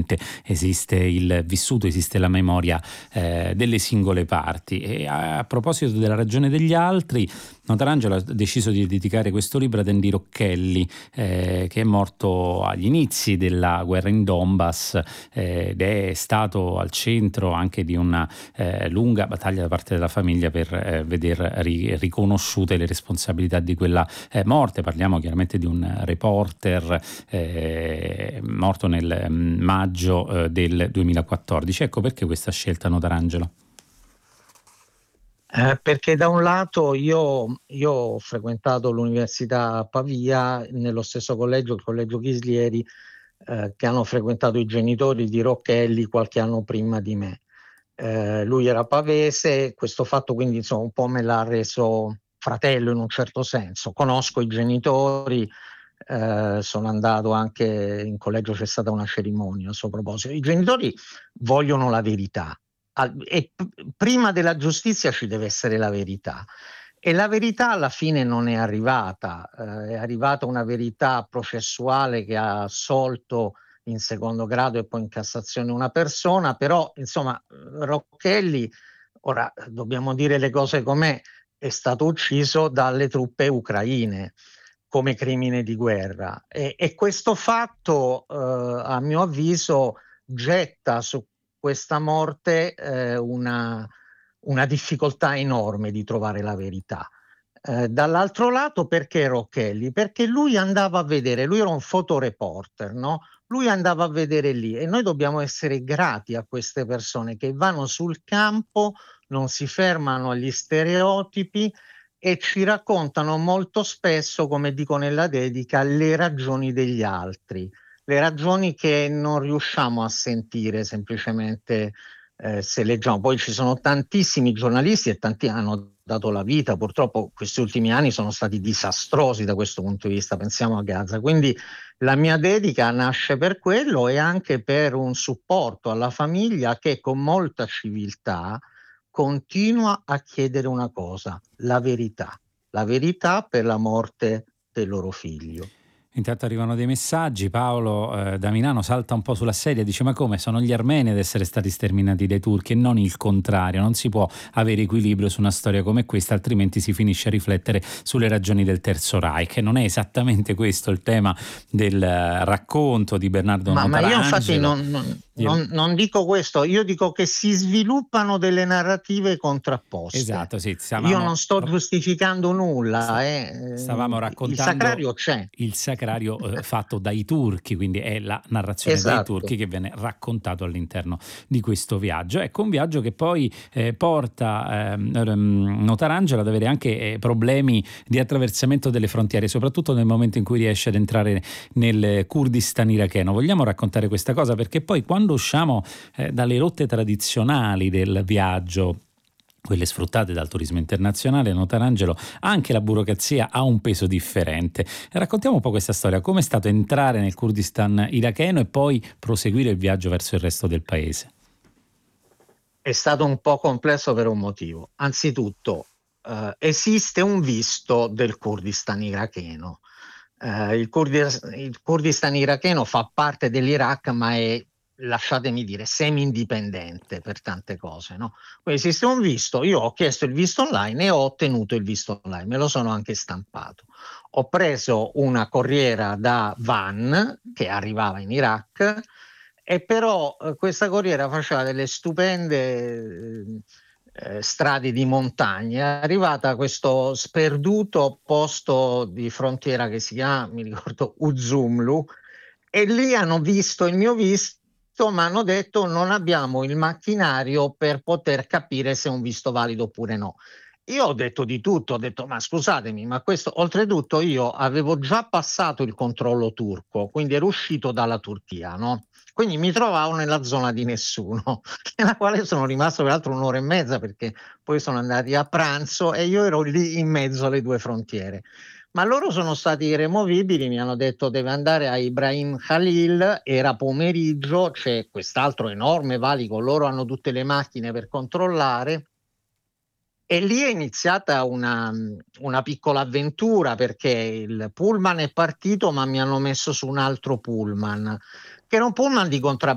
ovviamente esiste il vissuto, esiste la memoria delle singole parti. E a proposito della ragione degli altri, Notarangelo ha deciso di dedicare questo libro ad Andy Rocchelli, che è morto agli inizi della guerra in Donbass ed è stato al centro anche di una lunga battaglia da parte della famiglia per veder riconosciute le responsabilità di quella morte. Parliamo chiaramente di un reporter morto nel maggio del 2014. Ecco perché questa scelta, Notarangelo. Perché da un lato io ho frequentato l'università a Pavia, nello stesso collegio, il collegio Ghislieri, che hanno frequentato i genitori di Rocchelli qualche anno prima di me. Lui era pavese, questo fatto quindi insomma un po' me l'ha reso fratello in un certo senso. Conosco i genitori, sono andato anche in collegio, c'è stata una cerimonia a suo proposito. I genitori vogliono la verità. Prima della giustizia ci deve essere la verità, e la verità alla fine non è arrivata, è arrivata una verità processuale che ha assolto in secondo grado e poi in Cassazione una persona, però insomma Rocchelli, ora dobbiamo dire le cose com'è, è stato ucciso dalle truppe ucraine come crimine di guerra, e questo fatto a mio avviso getta su questa morte una difficoltà enorme di trovare la verità. Dall'altro lato, perché Rocchelli? Perché lui andava a vedere, lui era un fotoreporter, no? Lui andava a vedere lì, e noi dobbiamo essere grati a queste persone che vanno sul campo, non si fermano agli stereotipi e ci raccontano molto spesso, come dico nella dedica, le ragioni degli altri, le ragioni che non riusciamo a sentire semplicemente se leggiamo. Poi ci sono tantissimi giornalisti e tanti hanno dato la vita, purtroppo questi ultimi anni sono stati disastrosi da questo punto di vista, pensiamo a Gaza. Quindi la mia dedica nasce per quello e anche per un supporto alla famiglia che con molta civiltà continua a chiedere una cosa: la verità per la morte del loro figlio. Intanto arrivano dei messaggi. Paolo da Milano salta un po' sulla sedia, dice: ma come, sono gli armeni ad essere stati sterminati dai turchi e non il contrario? Non si può avere equilibrio su una storia come questa, altrimenti si finisce a riflettere sulle ragioni del Terzo Reich. E non è esattamente questo il tema del racconto di Bernardo Ma io infatti Notarangelo. non dico questo, io dico che si sviluppano delle narrative contrapposte. Esatto, sì, Io non sto giustificando nulla, stavamo il raccontando sacrario c'è. il sacrario fatto dai turchi, quindi è la narrazione dai turchi Esatto. che viene raccontato all'interno di questo viaggio. Ecco, un viaggio che poi porta Notarangelo ad avere anche problemi di attraversamento delle frontiere, soprattutto nel momento in cui riesce ad entrare nel Kurdistan iracheno. Vogliamo raccontare questa cosa perché poi quando usciamo dalle rotte tradizionali del viaggio, quelle sfruttate dal turismo internazionale, Notarangelo, anche la burocrazia ha un peso differente. Raccontiamo un po' questa storia, come è stato entrare nel Kurdistan iracheno e poi proseguire il viaggio verso il resto del paese. È stato un po' complesso per un motivo. Anzitutto, esiste un visto del Kurdistan iracheno. Il Kurdistan iracheno fa parte dell'Iraq, ma è, lasciatemi dire, semi-indipendente per tante cose, no? Quindi esiste un visto, io ho chiesto il visto online e ho ottenuto il visto online, me lo sono anche stampato. Ho preso una corriera da van che arrivava in Iraq, e però questa corriera faceva delle stupende strade di montagna. È arrivata a questo sperduto posto di frontiera che si chiama, mi ricordo, Uzumlu, e lì hanno visto il mio visto, ma hanno detto non abbiamo il macchinario per poter capire se è un visto valido oppure no. Io ho detto di tutto, ho detto ma scusatemi, ma questo, oltretutto io avevo già passato il controllo turco, quindi ero uscito dalla Turchia, no? Quindi mi trovavo nella zona di nessuno, nella quale sono rimasto peraltro un'ora e mezza perché poi sono andati a pranzo e io ero lì in mezzo alle due frontiere. Ma loro sono stati irremovibili, mi hanno detto deve andare a Ibrahim Khalil, era pomeriggio, c'è quest'altro enorme valico, loro hanno tutte le macchine per controllare. E lì è iniziata una piccola avventura perché il pullman è partito, ma mi hanno messo su un altro pullman, che era un pullman di contrabbando.